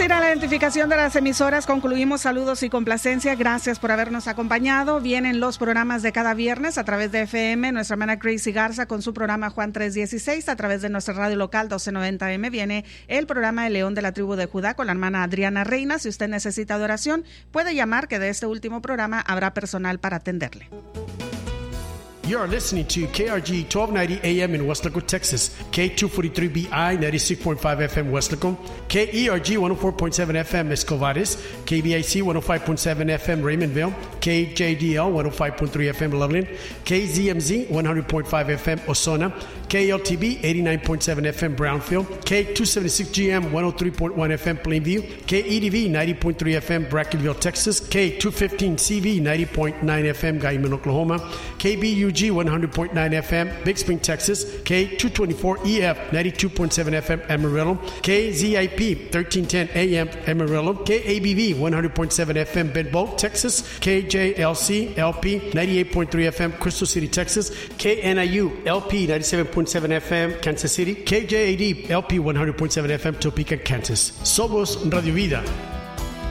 ir a la identificación de las emisoras, concluimos saludos y complacencia. Gracias por habernos acompañado. Vienen los programas de cada viernes a través de FM. Nuestra hermana Gracie Garza con su programa Juan 3:16. A través de nuestra radio local 1290M viene el programa El León de la Tribu de Judá con la hermana Adriana Reina. Si usted necesita adoración, puede llamar, que de este último programa habrá personal para atenderle. You are listening to KRG 1290 AM in Weslaco, Texas, K243BI 96.5 FM Weslaco, KERG 104.7 FM Escovares, KBIC 105.7 FM Raymondville, KJDL 105.3 FM Loveland, KZMZ 100.5 FM Osona, KLTB 89.7 FM Brownfield, K276GM 103.1 FM Plainview, KEDV 90.3 FM Brackenville, Texas, K215CV 90.9 FM Guyman, Oklahoma, KBUG 100.9 FM Big Spring, Texas, K224EF 92.7 FM Amarillo, KZIP 1310 AM Amarillo, KABV 100.7 FM Bedboe, Texas, KJLC LP 98.3 FM Crystal City, Texas, KNIU LP 97.7 FM Kansas City, KJAD LP 100.7 FM Topeka, Kansas. Somos Radio Vida.